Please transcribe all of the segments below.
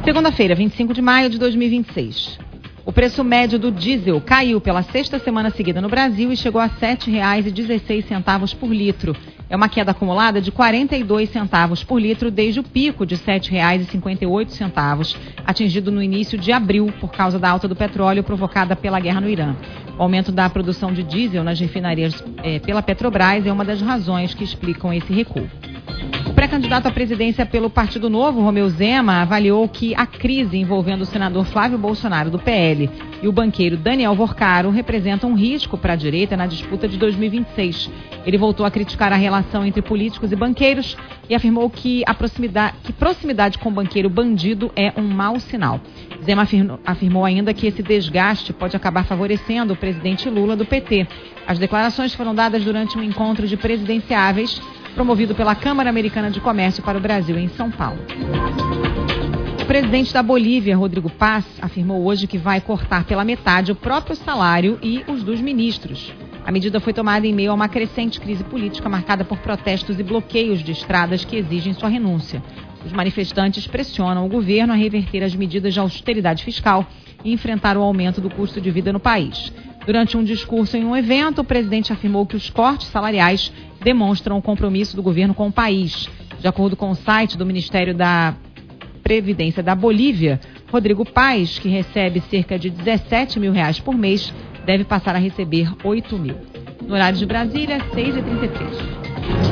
Segunda-feira, 25 de maio de 2026. O preço médio do diesel caiu pela sexta semana seguida no Brasil e chegou a R$ 7,16 por litro. É uma queda acumulada de 42 centavos por litro desde o pico de R$ 7,58, atingido no início de abril por causa da alta do petróleo provocada pela guerra no Irã. O aumento da produção de diesel nas refinarias pela Petrobras é uma das razões que explicam esse recuo. O pré-candidato à presidência pelo Partido Novo, Romeu Zema, avaliou que a crise envolvendo o senador Flávio Bolsonaro do PL e o banqueiro Daniel Vorcaro representam um risco para a direita na disputa de 2026. Ele voltou a criticar a relação entre políticos e banqueiros e afirmou que proximidade com o banqueiro bandido é um mau sinal. Zema afirmou ainda que esse desgaste pode acabar favorecendo o presidente Lula do PT. As declarações foram dadas durante um encontro de presidenciáveis promovido pela Câmara Americana de Comércio para o Brasil, em São Paulo. O presidente da Bolívia, Rodrigo Paz, afirmou hoje que vai cortar pela metade o próprio salário e os dos ministros. A medida foi tomada em meio a uma crescente crise política marcada por protestos e bloqueios de estradas que exigem sua renúncia. Os manifestantes pressionam o governo a reverter as medidas de austeridade fiscal e enfrentar o aumento do custo de vida no país. Durante um discurso em um evento, o presidente afirmou que os cortes salariais demonstram o compromisso do governo com o país. De acordo com o site do Ministério da Previdência da Bolívia, Rodrigo Paz, que recebe cerca de R$17 mil por mês, deve passar a receber R$8 mil. No horário de Brasília, 6h33.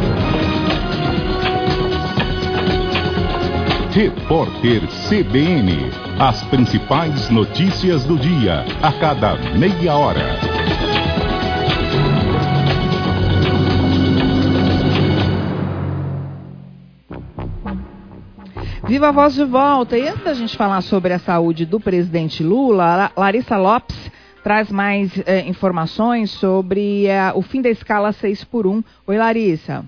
Repórter CBN. As principais notícias do dia, a cada meia hora. Viva a Voz de volta. E antes da gente falar sobre a saúde do presidente Lula, Larissa Lopes traz mais informações sobre o fim da escala 6x1. Oi, Larissa.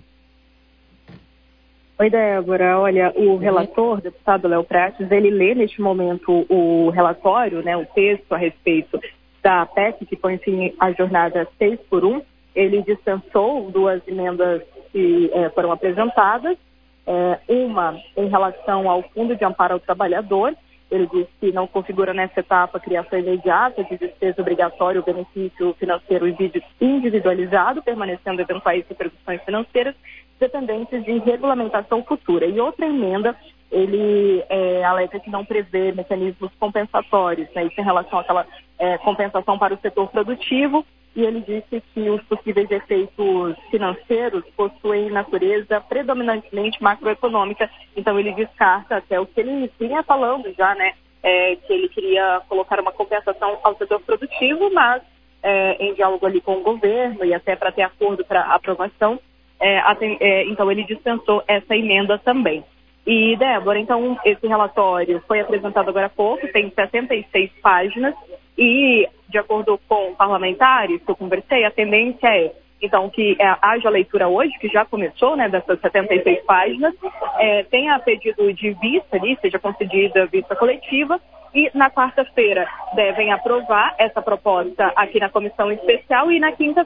Oi, Débora. Olha, o relator, deputado Léo Prates, ele lê neste momento o relatório, né, o texto a respeito da PEC, que põe fim à jornada 6x1. Ele dispensou duas emendas que foram apresentadas, uma em relação ao Fundo de Amparo ao Trabalhador. Ele disse que não configura nessa etapa a criação imediata de despesa obrigatória ou benefício financeiro individualizado, permanecendo eventuais repercussões financeiras dependentes de regulamentação futura. E outra emenda, ele alega que não prevê mecanismos compensatórios, né? Isso em relação àquela compensação para o setor produtivo, e ele disse que os possíveis efeitos financeiros possuem natureza predominantemente macroeconômica, então ele descarta até o que ele vinha falando já, né? Que ele queria colocar uma compensação ao setor produtivo, mas em diálogo ali com o governo e até para ter acordo para aprovação, então ele dispensou essa emenda também. E, Débora, então esse relatório foi apresentado agora há pouco, tem 76 páginas e, de acordo com parlamentares que eu conversei, a tendência é, então, que haja leitura hoje, que já começou, né, dessas 76 páginas, tenha pedido de vista ali, seja concedida vista coletiva, e na quarta-feira devem aprovar essa proposta aqui na comissão especial e na quinta